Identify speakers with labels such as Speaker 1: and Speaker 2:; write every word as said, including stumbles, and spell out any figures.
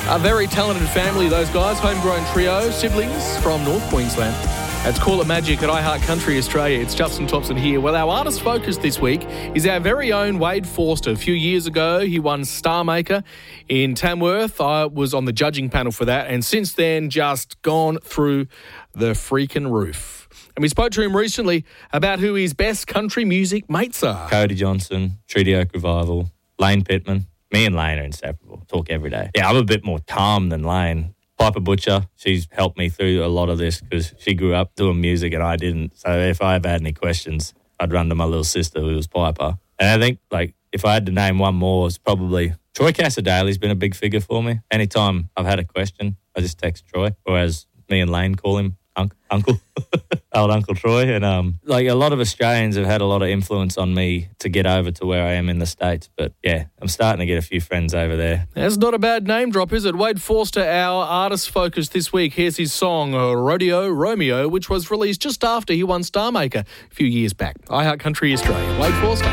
Speaker 1: A very talented family, those guys. Homegrown trio, siblings from North Queensland. That's Call It Magic at iHeart Country Australia. It's Justin Thompson here. Well, our artist focus this week is our very own Wade Forster. A few years ago, he won Star Maker in Tamworth. I was on the judging panel for that, and since then, just gone through the freaking roof. And we spoke to him recently about who his best country music mates are.
Speaker 2: Cody Johnson, Treaty Oak Revival, Lane Pittman. Me and Lane are inseparable. Talk every day. Yeah, I'm a bit more calm than Lane. Piper Butcher, she's helped me through a lot of this because she grew up doing music and I didn't. So if I ever had any questions, I'd run to my little sister who was Piper. And I think, like, if I had to name one more, it's probably Troy Casadale's been a big figure for me. Anytime I've had a question, I just text Troy, or as me and Lane call him, Unc- Uncle, old Uncle Troy. And um, like a lot of Australians have had a lot of influence on me to get over to where I am in the States. But yeah, I'm starting to get a few friends over there.
Speaker 1: That's not a bad name drop, is it? Wade Forster, our artist focus this week. Here's his song, uh, Rodeo Romeo, which was released just after he won Star Maker a few years back. iHeart Country Australia. Wade Forster.